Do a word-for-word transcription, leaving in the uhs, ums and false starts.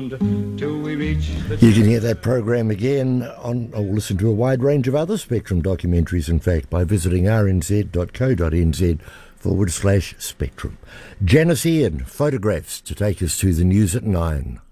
till we reach the... You can hear that program again on, or listen to a wide range of other Spectrum documentaries, in fact, by visiting rnz.co.nz forward slash Spectrum. Janice Ian, photographs to take us to the news at nine.